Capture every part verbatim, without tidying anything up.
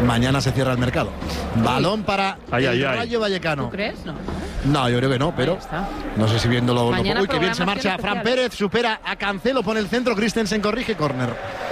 mañana se cierra el mercado. Balón para ay, el ay, ay. Rayo Vallecano. ¿Tú crees? No. No, yo creo que no, pero no sé si viéndolo. Mañana Uy, que bien se marcha. programación Fran Pérez supera a Cancelo, pone el centro. Christensen corrige, córner.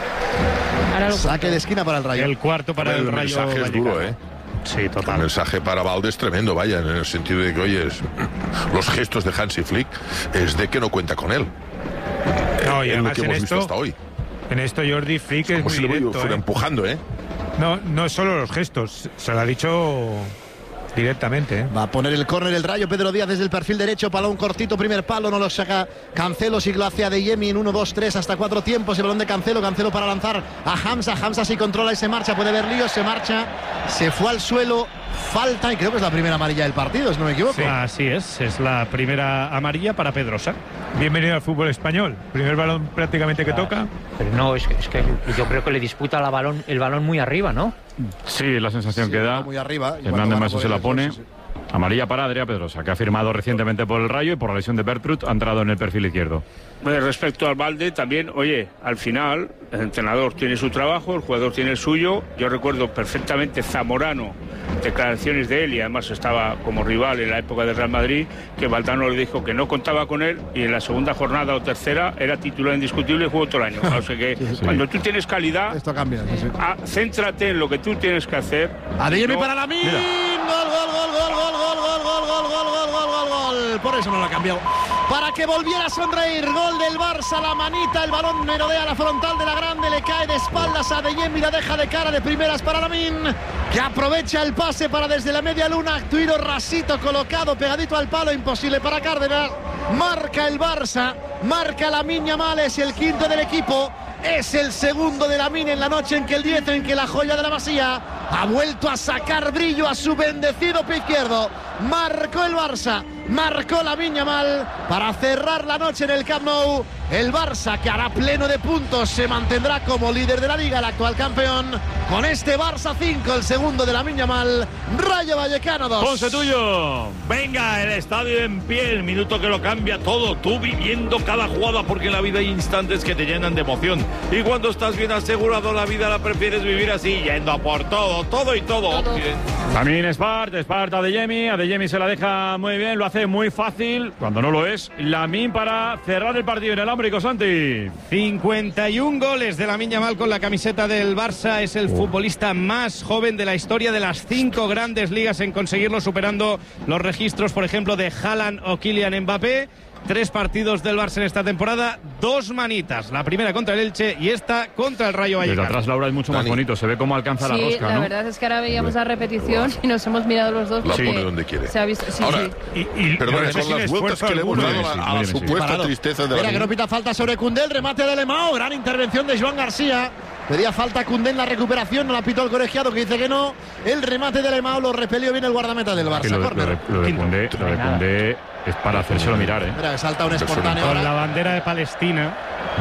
Saque de esquina para el Rayo. El cuarto para el, el Rayo mensaje es Vallecano. duro, ¿eh? Sí, total. El mensaje para Valde es tremendo, vaya, en el sentido de que, oye, es, los gestos de Hansi Flick es de que no cuenta con él. No, y es lo además que en hemos esto, visto hasta hoy. En esto Jordi Flick es Como muy si lo directo, fuera ¿eh? empujando, ¿eh? No, no es solo los gestos, se lo ha dicho directamente, ¿eh? Va a poner el córner el Rayo. Pedro Díaz desde el perfil derecho, balón cortito, primer palo, no lo saca Cancelo, sí lo hace Adeyemi en uno, dos, tres, hasta cuatro tiempos. El balón de Cancelo, Cancelo para lanzar a Hamza. Hamza sí controla y se marcha, puede ver líos, se marcha, se fue al suelo, falta y creo que es la primera amarilla del partido, si no me equivoco. Sí, así es, es la primera amarilla para Pedrosa. Bienvenido al fútbol español, primer balón prácticamente que toca. Pero no, es que, es que yo creo que le disputa la balón, el balón muy arriba, ¿no? Sí, la sensación Sí, que da. muy arriba. Hernández Maso se la pone. Sí, sí. Amarilla para Adrià Pedrosa, que ha firmado recientemente por el Rayo y por la lesión de Bertrud ha entrado en el perfil izquierdo. Bueno, respecto al Valde, también, oye, al final el entrenador tiene su trabajo, el jugador tiene el suyo. Yo recuerdo perfectamente Zamorano, declaraciones de él, y además estaba como rival en la época del Real Madrid, que Valdano le dijo que no contaba con él y en la segunda jornada o tercera era titular indiscutible y jugó todo el año. O sea que Sí, sí. cuando tú tienes calidad, Esto cambia. Sí, sí. a- céntrate en lo que tú tienes que hacer. Adeyemi No- para Lamine. Gol, gol, gol, gol, gol, gol, gol, gol, gol, gol, gol, gol, gol, gol. Por eso no lo ha cambiado. Para que volviera a sonreír. Gol del Barça, la manita, el balón merodea la frontal de la grande, le cae de espaldas a Adeyemi, la deja de cara de primeras para Lamine, que aprovecha el pase para desde la media luna, tiro rasito colocado, pegadito al palo, imposible para Cárdenas. Marca el Barça, marca Lamine Yamal, es el quinto del equipo. Es el segundo de Lamine en la noche en que el diez, en que la joya de la Masía ha vuelto a sacar brillo a su bendecido pie izquierdo. Marcó el Barça, marcó Lamine Yamal para cerrar la noche en el Camp Nou. El Barça, que hará pleno de puntos, se mantendrá como líder de la Liga, el actual campeón. Con este Barça cinco, el segundo de Lamine Yamal, Rayo Vallecano dos. Ponce tuyo. Venga, el estadio en pie, el minuto que lo cambia todo, tú viviendo cada jugada, porque en la vida hay instantes que te llenan de emoción. Y cuando estás bien asegurado, la vida la prefieres vivir así, yendo a por todo, todo y todo. Todo. También Espart, Espart Adeyemi, Adeyemi se la deja muy bien, lo hace muy fácil, cuando no lo es. Lamine para cerrar el partido en el Ámbrico, Santi. cincuenta y un goles de Lamine Yamal con la camiseta del Barça. Es el futbolista más joven de la historia de las cinco grandes ligas en conseguirlo, superando los registros, por ejemplo, de Haaland o Kylian Mbappé. Tres partidos del Barça en esta temporada, dos manitas. La primera contra el Elche y esta contra el Rayo Desde Vallecano. atrás, Laura, es mucho más Dani. bonito, se ve cómo alcanza la Sí, rosca, la ¿no? verdad es que ahora veíamos la repetición y nos hemos mirado los dos. La porque pone donde quiere. Se ha visto, sí, Ahora, sí. Y, y Perdón, no sé con sin las vueltas esfuerzo que le hemos alguno, dado ¿eh? a, sí, a la muy bien, sí. supuesta Parado. tristeza de Mira la que no pita falta sobre Koundé, el remate de Lemao, gran intervención de Joan García. Pedía falta Koundé en la recuperación, no la pitó el colegiado, que dice que no. El remate de Lemao lo repelió bien el guardameta del Que Barça. lo, de- lo Córner. de, lo de Koundé, lo de Koundé es para hacérselo mirar, ¿eh? Mira que salta un espontáneo Con la ahora. bandera de Palestina,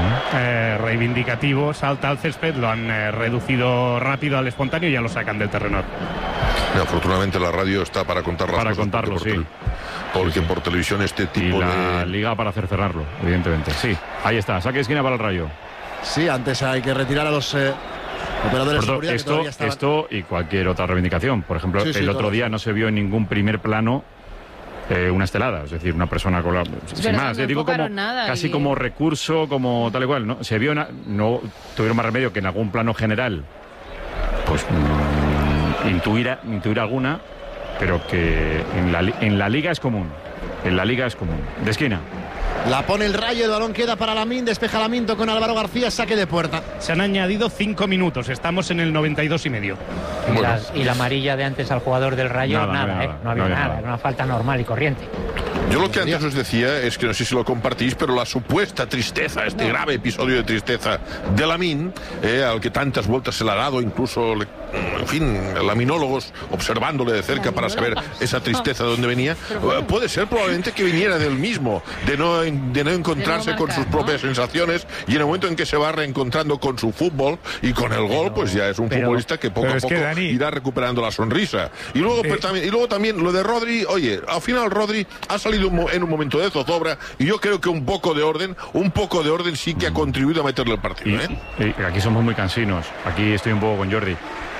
eh, reivindicativo, salta al césped, lo han eh, reducido rápido al espontáneo y ya lo sacan del terreno. Mira, afortunadamente la radio está para contar las Para cosas, contarlo, porque sí. por, tel- porque por televisión este Y tipo la de... liga para hacer cerrarlo, evidentemente. Sí, ahí está, saque de esquina para el Rayo. Sí, antes hay que retirar a los eh, operadores de Por seguridad que esto, todavía estaban. esto y cualquier otra reivindicación. Por ejemplo, Sí, sí, el otro todo. día no se vio en ningún primer plano eh, una estelada, es decir, una persona con la... sin verdad, más, no eh, digo como, enfocaron nada casi y- como recurso, como tal y cual, ¿no? Se vio, una- no tuvieron más remedio que en algún plano general, pues mm, intuir, intuir alguna, pero que en la, li- en la liga es común. En la liga es común. De esquina. La pone el Rayo, el balón queda para Lamine, despeja Lamine con Álvaro García, saque de puerta. Se han añadido cinco minutos, estamos en el noventa y dos y medio. Y, Bueno. la, y la amarilla de antes al jugador del Rayo, Nada, nada, no había ¿eh? nada, No había no había nada, nada. era una falta normal y corriente. Yo lo que antes os decía es que no sé si lo compartís, pero la supuesta tristeza, este grave episodio de tristeza de Lamine, eh, al que tantas vueltas se le ha dado, incluso, le- en fin, laminólogos observándole de cerca para saber esa tristeza de dónde venía, eh, puede ser probablemente que viniera del mismo, de no, en- de no encontrarse De no con marcar, sus propias ¿no? sensaciones, y en el momento en que se va reencontrando con su fútbol y con el gol, pues ya es un pero- futbolista que poco pero a es que, poco Dani, irá recuperando la sonrisa. Y luego, pero también, y luego también lo de Rodri, oye, al final Rodri ha salido un mo- en un momento de zozobra y yo creo que un poco de orden, un poco de orden sí que ha contribuido a meterle el partido, Y, ¿eh? y aquí somos muy cansinos. Aquí estoy un poco con Jordi.